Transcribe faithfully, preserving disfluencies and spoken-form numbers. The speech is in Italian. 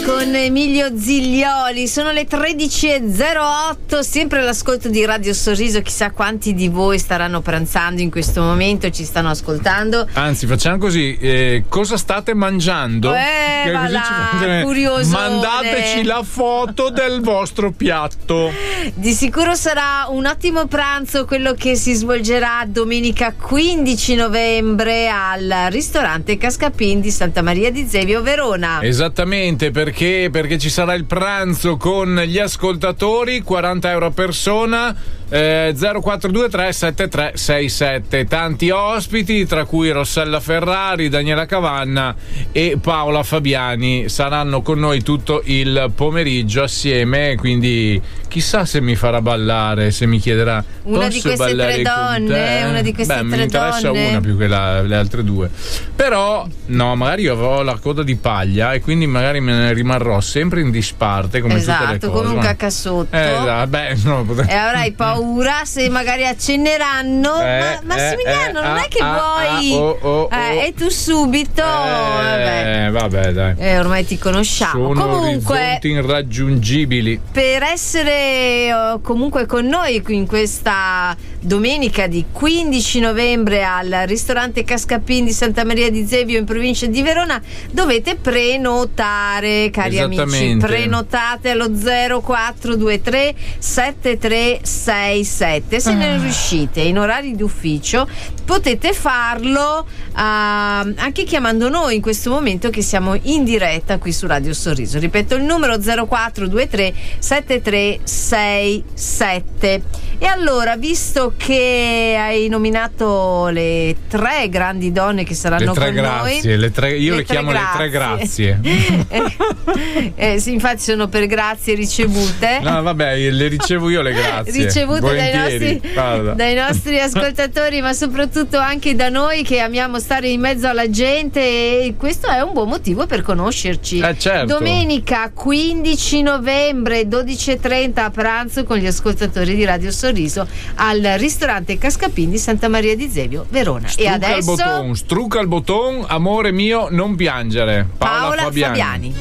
con Emilio Ziglioli. Sono le tredici e zero otto, sempre all'ascolto di Radio Sorriso. Chissà quanti di voi staranno pranzando in questo momento, ci stanno ascoltando. Anzi, facciamo così, eh, cosa state mangiando? Eh, che va così là, ci... curiosone. Mandateci la foto del vostro piatto. Di sicuro sarà un ottimo pranzo quello che si svolgerà domenica quindici novembre al ristorante Cascapin di Santa Maria di Zevio, Verona. Esattamente, perché perché ci sarà il pranzo con gli ascoltatori, quaranta euro a persona, eh, zero quattro due tre sette tre sei sette. Tanti ospiti, tra cui Rossella Ferrari, Daniela Cavanna e Paola Fabiani saranno con noi tutto il pomeriggio assieme, quindi chissà se mi farà ballare, se mi chiederà una di queste tre donne, una di queste Beh, tre mi interessa donne. una più che la, le altre due. Però no, magari io ho la coda di paglia e quindi magari me ne rimarrò sempre in disparte come esatto, tutte le cose. come un cacassotto. Eh, esatto, beh, no, potrei... E avrai paura se magari accenneranno. Eh, ma Massimiliano, eh, non ah, è che ah, vuoi ah, oh, oh, eh, oh. e tu subito Eh, vabbè. vabbè, dai. Eh, ormai ti conosciamo. Sono Comunque, orizzonti irraggiungibili. per essere oh, comunque con noi in questa domenica di quindici novembre al ristorante Cascapin di Santa Maria di Zevio in provincia di Verona, dovete prenotare, cari amici. Prenotate allo zero quattro due tre sette tre sei sette. Se non riuscite in orari di ufficio potete farlo uh, anche chiamando noi in questo momento che siamo in diretta qui su Radio Sorriso. Ripeto il numero zero quattro due tre sette tre sei sette. E allora, visto che hai nominato le tre grandi donne che saranno le tre con grazie, noi, le tre, io le, le chiamo tre le tre grazie. eh, eh, sì, infatti sono per grazie ricevute. No, vabbè, le ricevo io le grazie. Ricevute dai nostri, Guarda. dai nostri ascoltatori, ma soprattutto anche da noi che amiamo stare in mezzo alla gente, e questo è un buon motivo per conoscerci. Eh, certo. Domenica quindici novembre, dodici e trenta a pranzo con gli ascoltatori di Radio Sorriso al ristorante Cascapin di Santa Maria di Zevio, Verona. Strucca e adesso il botton, strucca il botton, amore mio, non piangere. Paola, Paola Fabiani. Fabiani.